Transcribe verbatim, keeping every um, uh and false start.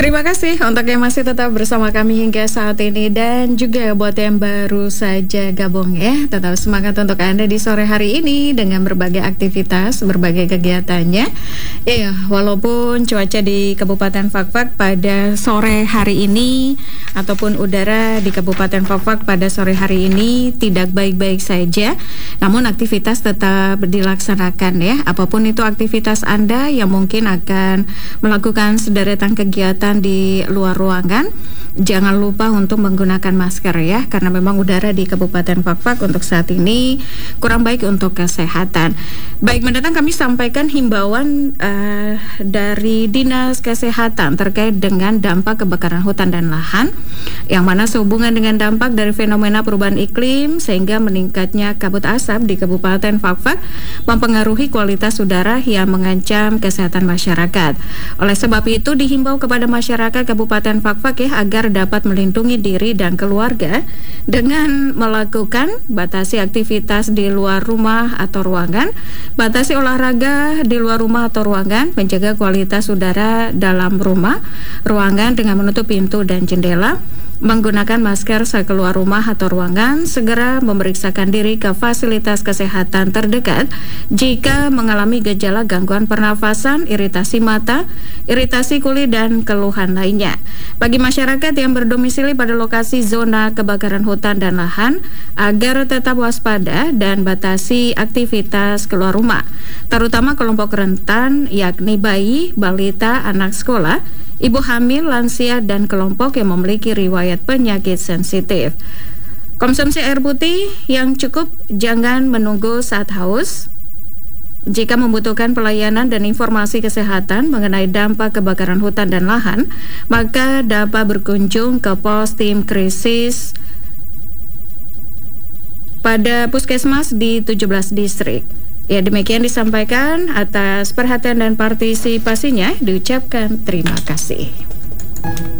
Terima kasih untuk yang masih tetap bersama kami hingga saat ini, dan juga buat yang baru saja gabung ya, tetap semangat untuk Anda di sore hari ini dengan berbagai aktivitas, berbagai kegiatannya. Ya, walaupun cuaca di Kabupaten Fakfak pada sore hari ini ataupun udara di Kabupaten Fakfak pada sore hari ini tidak baik-baik saja, namun aktivitas tetap dilaksanakan ya. Apapun itu aktivitas Anda yang mungkin akan melakukan sederetan kegiatan di luar ruangan, jangan lupa untuk menggunakan masker ya, karena memang udara di Kabupaten Fakfak untuk saat ini kurang baik untuk kesehatan. Baik, mendatang kami sampaikan himbauan uh, dari Dinas Kesehatan terkait dengan dampak kebakaran hutan dan lahan, yang mana sehubungan dengan dampak dari fenomena perubahan iklim sehingga meningkatnya kabut asap di Kabupaten Fakfak mempengaruhi kualitas udara yang mengancam kesehatan masyarakat. Oleh sebab itu dihimbau kepada masyarakat Kabupaten Fakfak ya, agar dapat melindungi diri dan keluarga dengan melakukan batasi aktivitas di luar rumah atau ruangan, batasi olahraga di luar rumah atau ruangan, menjaga kualitas udara dalam rumah, ruangan dengan menutup pintu dan jendela, menggunakan masker saat keluar rumah atau ruangan, segera memeriksakan diri ke fasilitas kesehatan terdekat jika mengalami gejala gangguan pernafasan, iritasi mata, iritasi kulit, dan keluhan lainnya. Bagi masyarakat yang berdomisili pada lokasi zona kebakaran hutan dan lahan, agar tetap waspada dan batasi aktivitas keluar rumah, terutama kelompok rentan yakni bayi, balita, anak sekolah, ibu hamil, lansia, dan kelompok yang memiliki riwayat penyakit sensitif. Konsumsi air putih yang cukup, jangan menunggu saat haus. Jika membutuhkan pelayanan dan informasi kesehatan mengenai dampak kebakaran hutan dan lahan, maka dapat berkunjung ke pos tim krisis pada puskesmas di tujuh belas distrik. Ya, demikian disampaikan. Atas perhatian dan partisipasinya diucapkan terima kasih.